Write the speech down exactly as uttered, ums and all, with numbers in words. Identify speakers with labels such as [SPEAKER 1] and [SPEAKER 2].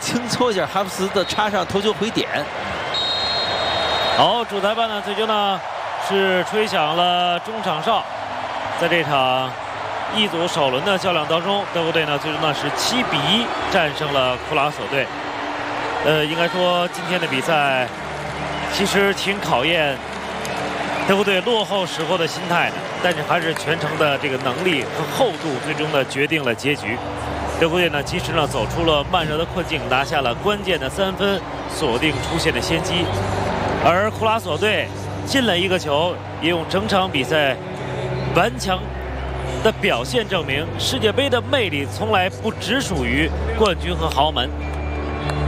[SPEAKER 1] 轻搓一下哈弗斯的插上头球回点。
[SPEAKER 2] 好，主裁判呢最终呢是吹响了中场哨，在这场一组首轮的较量当中，德国队呢最终呢是七比一战胜了库拉索队。呃，应该说今天的比赛其实挺考验德国队落后时候的心态的，但是还是全程的这个能力和厚度，最终呢决定了结局。德国队呢及时呢走出了慢热的困境，拿下了关键的三分，锁定出线的先机。而库拉索队进了一个球，也用整场比赛顽强的表现证明，世界杯的魅力从来不只属于冠军和豪门。